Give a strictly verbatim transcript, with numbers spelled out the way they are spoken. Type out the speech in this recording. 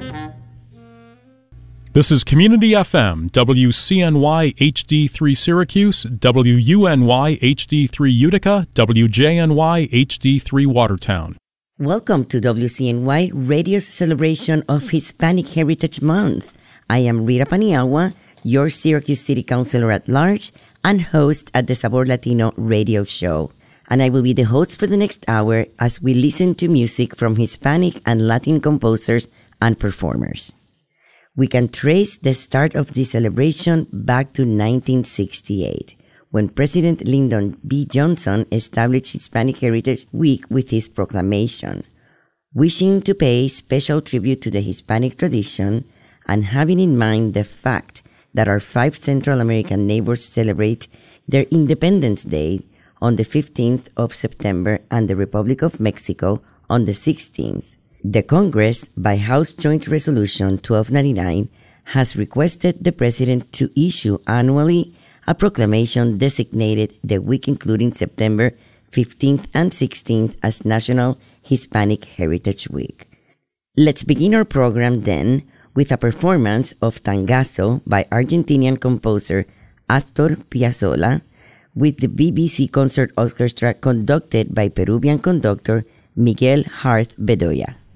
This is Community F M, W C N Y H D three Syracuse, W U N Y H D three Utica, W J N Y H D three Watertown. Welcome to W C N Y Radio's celebration of Hispanic Heritage Month. I am Rita Paniagua, your Syracuse City Councilor at large and host at the Sabor Latino radio show. And I will be the host for the next hour as we listen to music from Hispanic and Latin composers and performers. We can trace the start of this celebration back to nineteen sixty-eight, when President Lyndon B. Johnson established Hispanic Heritage Week with his proclamation, wishing to pay special tribute to the Hispanic tradition and having in mind the fact that our five Central American neighbors celebrate their Independence Day on the fifteenth of September and the Republic of Mexico on the sixteenth. The Congress, by House Joint Resolution twelve ninety-nine, has requested the President to issue annually a proclamation designated the week including September fifteenth and sixteenth as National Hispanic Heritage Week. Let's begin our program then with a performance of Tangazo by Argentinian composer Astor Piazzolla with the B B C Concert Orchestra conducted by Peruvian conductor Miguel Harth Bedoya.